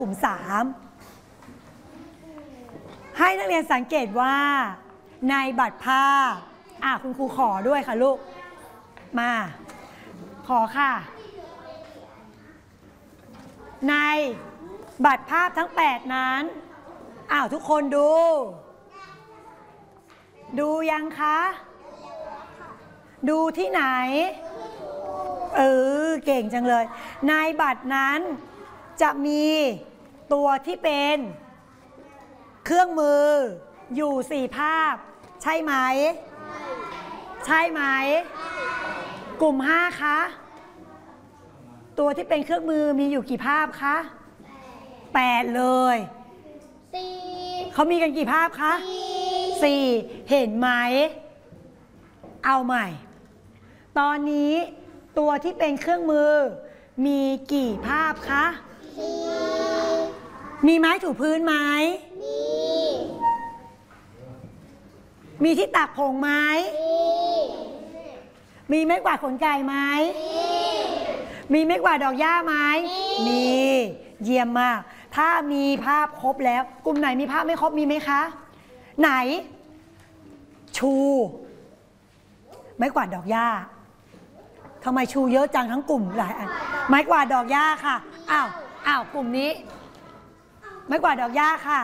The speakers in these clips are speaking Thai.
กลุ่ม3ให้นักเรียนสังเกตว่าในบัตรภาพคุณครูขอด้วยค่ะลูกมาขอค่ะในบัตรภาพทั้ง8นั้นทุกคนดูยังคะดูที่ไหนเก่งจังเลยในบัตรนั้นจะมีตัวที่เป็นเครื่องมืออยู่4ภาพใช่ไหมใช่ไหมกลุ่ม5คะตัวที่เป็นเครื่องมือมีอยู่กี่ภาพคะ8เลย4เขามีกันกี่ภาพคะ4เห็นไหมเอาใหม่ตอนนี้ตัวที่เป็นเครื่องมือมีกี่ภาพคะมีไม้ถูพื้นไหมมีที่ตักผงไหมมีไม้กวาดขนไก่ไหมมีไม้กวาดดอกหญ้าไหมมีเยี่ยมมากถ้ามีภาพครบแล้วกลุ่มไหนมีภาพไม่ครบมีไหมคะไหนชูไม้กวาดดอกหญ้าทำไมชูเยอะจังทั้งกลุ่มหลายอันไม้กวาดดอกหญ้าค่ะกลุ่มนี้ไม้กวาดดอกหญ้าค่ะ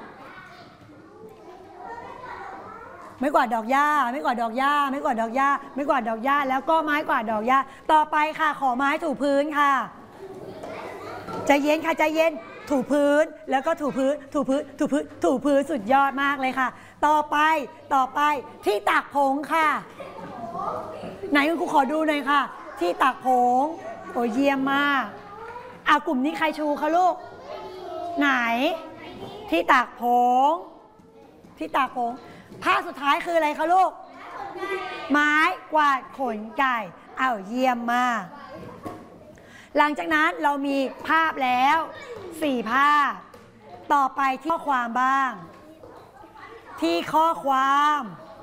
ไม้กวาดดอกหญ้าไม้กวาดดอกหญ้าไม้กวาดดอกหญ้าไม้กวาดดอกหญ้าแล้วก็ไม้กวาดดอกหญ้าต่อไปค่ะขอไม้ถูพื้นค่ะใจเย็นค่ะใจเย็นถูพื้นแล้วก็ถูพื้นถูพื้นถูพื้นถูพื้นสุดยอดมากเลยค่ะต่อไปที่ตักผงค่ะไหนคุณครูขอดูหน่อยค่ะที่ตักผงโอ้เยี่ยมมากกลุ่มนี้ใครชูคะลูกไหนที่ตักผงที่ตักผงภาพสุดท้ายคืออะไรคะลูกไม้กวาดขนไก่เยี่ยมมากหลังจากนั้นเรามีภาพแล้ว4ภาพต่อไปที่ข้อความบ้างที่ข้อความ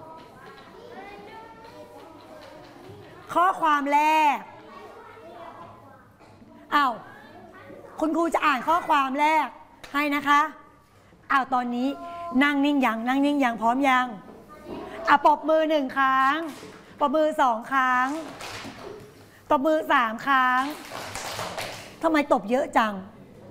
แรกคุณครูจะอ่านข้อความแรกให้นะคะตอนนี้นั่งนิ่งยังพร้อมยังปรบมือ1ครั้งปรบมือ2ครั้งตบมือ3ครั้งทำไมตบเยอะจัง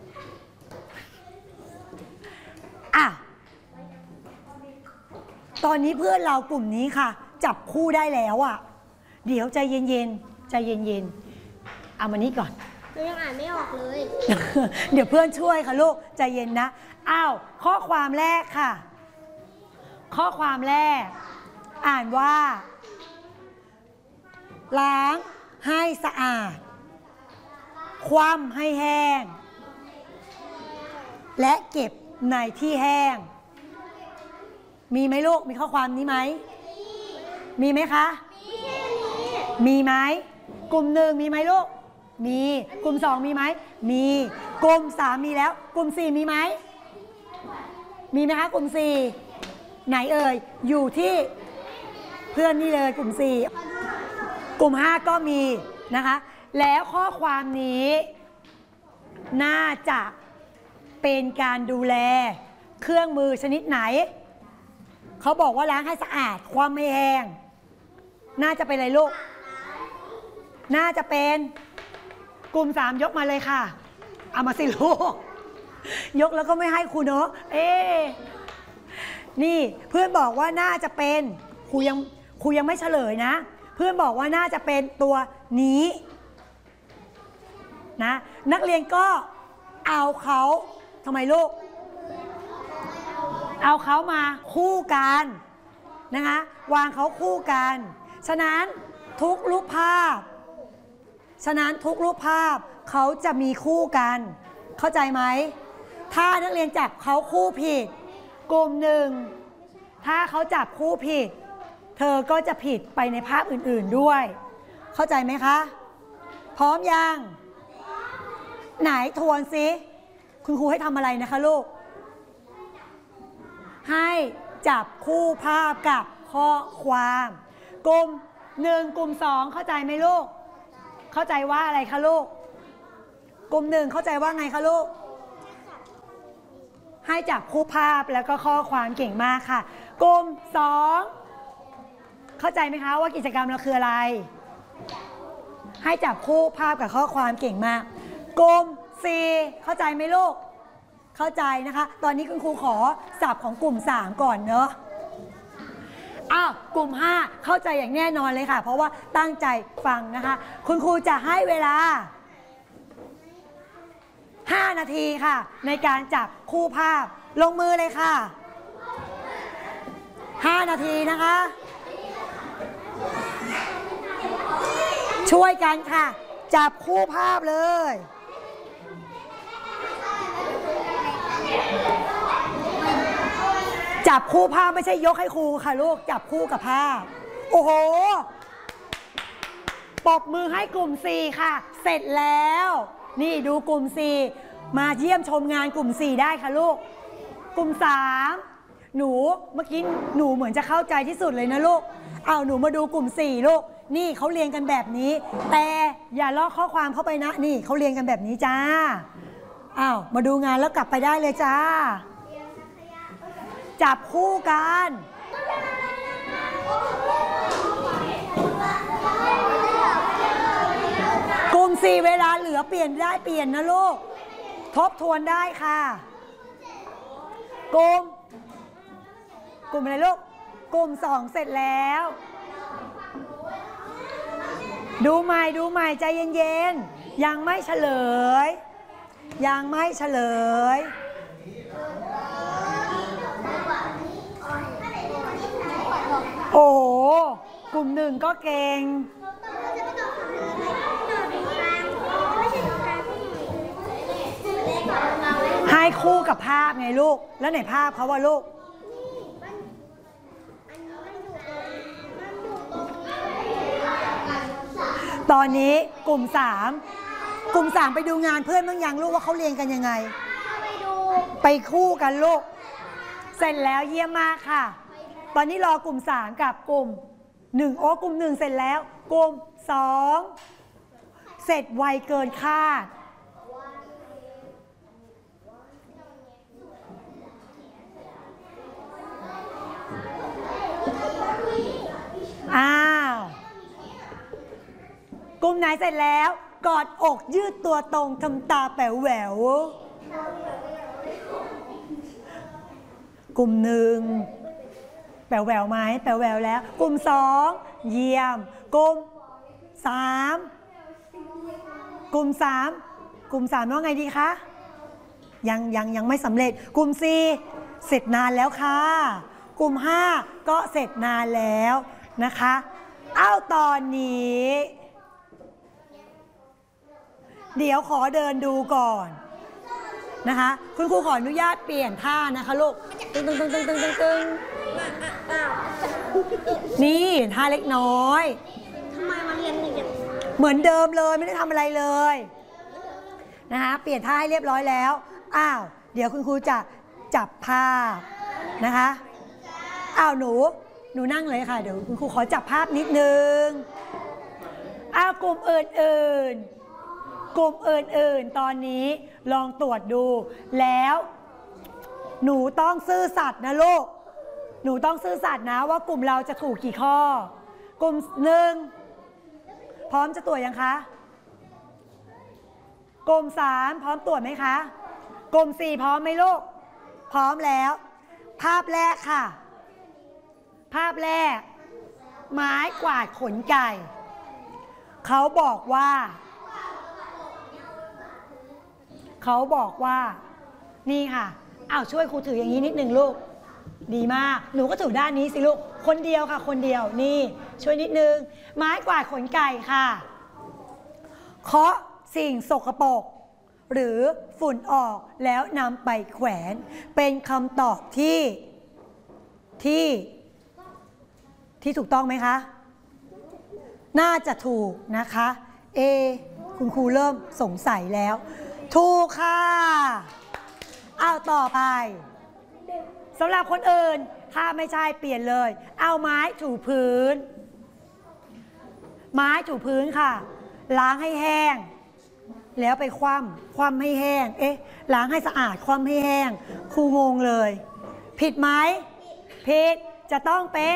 ตอนนี้เพื่อนเรากลุ่มนี้ค่ะจับคู่ได้แล้วเดี๋ยวใจเย็นเอามานี้ก่อนหนูยังอ่านไม่ออกเลยเดี๋ยวเพื่อนช่วยค่ะลูกใจเย็นนะข้อความแรกค่ะข้อความแรกอ่านว่าล้างให้สะอาดคว่ำให้แห้งและเก็บในที่แห้งมีไหมลูกมีข้อความนี้ไหมมีไหมคะมีไหมกลุ่ม1มีไหมลูกมีกลุ่ม2มีไหมมีกลุ่ม3มีแล้วกลุ่ม4มีไหมมีไหมคะกลุ่ม4ไหนเอ่ยอยู่ที่เพื่อนนี่เลยกลุ่ม4กลุ่ม5ก็มีนะคะแล้วข้อความนี้น่าจะเป็นการดูแลเครื่องมือชนิดไหนเขาบอกว่าล้างให้สะอาดคว่ำไม่แห้งน่าจะเป็นอะไรลูกน่าจะเป็นกลุ่ม3ยกมาเลยค่ะเอามาสิลูกยกแล้วก็ไม่ให้ครูเนาะนี่เพื่อนบอกว่าน่าจะเป็นครูยังไม่เฉลยนะเพื่อนบอกว่าน่าจะเป็นตัวนี้นะนักเรียนก็เอาเขาทำไมลูกเอาเขามาคู่กันนะคะวางเขาคู่กันฉะนั้นทุกรูปภาพเขาจะมีคู่กันเข้าใจไหมถ้านักเรียนจับเขาคู่ผิดกลุ่ม1ถ้าเขาจับคู่ผิดเธอก็จะผิดไปในภาพอื่นๆด้วยเข้าใจไหมคะพร้อมยังไหนทวนซิคุณครูให้ทำอะไรนะคะลูกให้จับคู่ภาพกับข้อความกลุ่ม1กลุ่ม2เข้าใจไหมลูกเข้าใจว่าอะไรคะลูกกลุ่ม1เข้าใจว่าไงคะลูกให้จับคู่ภาพแล้วก็ข้อความเก่งมากค่ะกลุ่ม2เข้าใจไหมคะว่ากิจกรรมเราคืออะไร ให้จับคู่ภาพกับข้อความเก่งมากกลุ่ม4เข้าใจไหมลูกเข้าใจนะคะตอนนี้คุณครูขอศัพท์ของกลุ่ม3ก่อนเนอะกลุ่ม5เข้าใจอย่างแน่นอนเลยค่ะเพราะว่าตั้งใจฟังนะคะคุณครูจะให้เวลา5 นาทีค่ะในการจับคู่ภาพลงมือเลยค่ะ5 นาทีนะคะช่วยกันค่ะจับคู่ภาพเลยจับคู่ภาพไม่ใช่ยกให้ครูค่ะลูกจับคู่กับภาพโอ้โหปรบมือให้กลุ่ม4ค่ะเสร็จแล้วนี่ดูกลุ่ม4มาเยี่ยมชมงานกลุ่ม4ได้ค่ะลูกกลุ่ม3หนูเมื่อกี้หนูเหมือนจะเข้าใจที่สุดเลยนะลูกหนูมาดูกลุ่ม4ลูกนี่เขาเรียนกันแบบนี้แต่อย่าลอกข้อความเข้าไปนะนี่เขาเรียนกันแบบนี้จ้ามาดูงานแล้วกลับไปได้เลยจ้าจับคู่กันกลุ่ม4เวลาเหลือเปลี่ยนได้เปลี่ยนนะลูกทบทวนได้ค่ะกลุ่มอะไรลูกกลุ่ม2เสร็จแล้วดูใหม่ใจเย็นๆยังไม่เฉลยโอ้โหกลุ่ม1ก็เก่งให้คู่กับภาพไงลูกแล้วไหนภาพเขาว่าลูกตอนนี้กลุ่ม3ไปดูงานเพื่อนบ้างยังลูกว่าเขาเรียนกันยังไงไปคู่กันลูกเสร็จแล้วเยี่ยมมากค่ะตอนนี้รอกลุ่ม3กับกลุ่ม1กลุ่ม1เสร็จแล้วกลุ่ม2เสร็จไวเกินคาดกลุ่มไหนเสร็จแล้วกอดอกยืดตัวตรงทำตาแป๋วแหววกลุ่ม1แป๋วแหววไหมแป๋วแหววแล้วกลุ่ม2เยี่ยมกลุ่ม3ว่าไงดีคะยังไม่สำเร็จกลุ่ม4เสร็จนานแล้วค่ะกลุ่ม5ก็เสร็จนานแล้วนะคะตอนนี้เดี๋ยวขอเดินดูก่อนนะคะคุณครูขออนุญาตเปลี่ยนท่านะคะลูกตึงนี่ท่าเล็กน้อยทำไมมาเรียนเหมือนเดิมเลยไม่ได้ทำอะไรเลยนะคะเปลี่ยนท่าให้เรียบร้อยแล้วเดี๋ยวคุณครูจะจับภาพนะคะหนูนั่งเลยค่ะเดี๋ยวคุณครูขอจับภาพนิดนึงกลุ่มอื่นตอนนี้ลองตรวจดูแล้วหนูต้องซื่อสัตย์นะลูกหนูต้องซื่อสัตย์นะว่ากลุ่มเราจะถูกกี่ข้อกลุ่ม1พร้อมจะตรวจยังคะกลุ่ม3พร้อมตรวจไหมคะกลุ่ม4พร้อมไหมลูกพร้อมแล้วภาพแรกค่ะภาพแรกไม้กวาดขนไก่เขาบอกว่านี่ค่ะช่วยครูถืออย่างนี้นิดนึงลูกดีมากหนูก็ถือด้านนี้สิลูกคนเดียวค่ะคนเดียวนี่ช่วยนิดนึงไม้กวาดขนไก่ค่ะเคาะสิ่งสกปรกหรือฝุ่นออกแล้วนำไปแขวนเป็นคำตอบที่ถูกต้องไหมคะน่าจะถูกนะคะคุณครูเริ่มสงสัยแล้วถูกค่ะต่อไปสำหรับคนอื่นถ้าไม่ใช่เปลี่ยนเลยเอาไม้ถูพื้นค่ะล้างให้แห้งแล้วไปคว่ำให้แห้งล้างให้สะอาดคว่ำให้แห้งครูงงเลยผิดไหมผิดจะต้องเป็น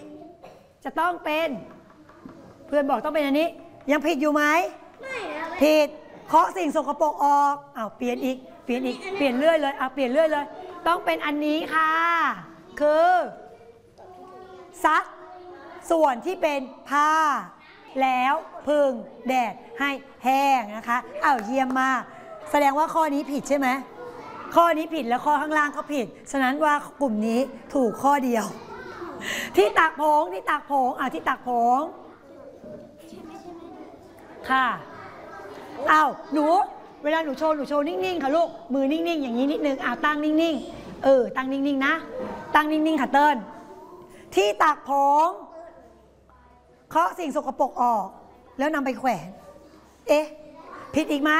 เพื่อนบอกต้องเป็นอันนี้ยังผิดอยู่ไหมไม่ผิดเคาะสิ่งสกปรกออกเปลี่ยนอีกเปลี่ยนเรื่อยเลยเปลี่ยนเรื่อยเลยต้องเป็นอันนี้ค่ะคือซักส่วนที่เป็นผ้าแล้วพึ่งแดดให้แห้งนะคะเยี่ยมมากแสดงว่าข้อนี้ผิดใช่ไหมข้อนี้ผิดแล้วข้อข้างล่างก็ผิดฉะนั้นว่ากลุ่มนี้ถูกข้อเดียวที่ตักผงที่ตักผงค่ะหนูเวลาหนูโชว์นิ่งๆค่ะลูกมือนิ่งๆอย่างนี้นิดนึงตั้งนิ่งๆตั้งนิ่งๆนะตั้งนิ่งๆค่ะเติ้ลที่ตักผงเคาะสิ่งสกปรกออกแล้วนำไปแขวนผิดอีกไหม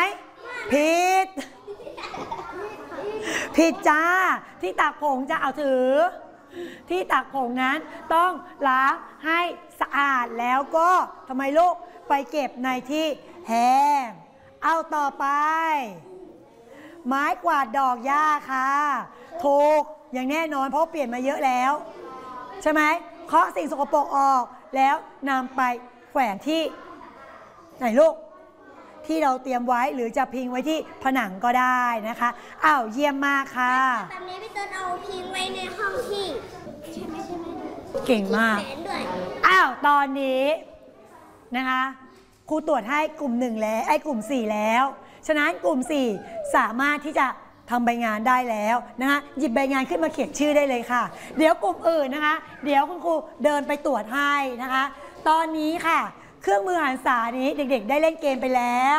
ผิดจ้าที่ตักผงจะเอาถือที่ตักผงนั้นต้องล้างให้สะอาดแล้วก็ทำไมลูกไปเก็บในที่แห้งเอาต่อไปไม้กวาดดอกหญ้าค่ะถูกอย่างแน่นอนเพราะเปลี่ยนมาเยอะแล้วใช่ไหมเคาะสิ่งสกปรกออกแล้วนำไปแขวนที่ไหนลูกที่เราเตรียมไว้หรือจะพิงไว้ที่ผนังก็ได้นะคะเยี่ยมมากค่ะแบบนี้พี่เติ้ลเอาพิงไว้ในห้องที่ใช่ไหมเก่งมากตอนนี้นะคะครูตรวจให้กลุ่ม1แล้วกลุ่ม4แล้วฉะนั้นกลุ่ม4สามารถที่จะทำใบงานได้แล้วนะคะหยิบใบงานขึ้นมาเขียนชื่อได้เลยค่ะเดี๋ยวกลุ่มอื่นนะคะเดี๋ยวคุณครูเดินไปตรวจให้นะคะตอนนี้ค่ะเครื่องมือหันษานี้เด็กๆได้เล่นเกมไปแล้ว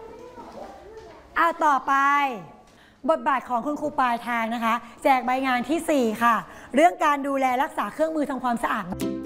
ต่อไปบทบาทของคุณครูปลายทางนะคะแจกใบงานที่4ค่ะเรื่องการดูแลรักษาเครื่องมือทำความสะอาด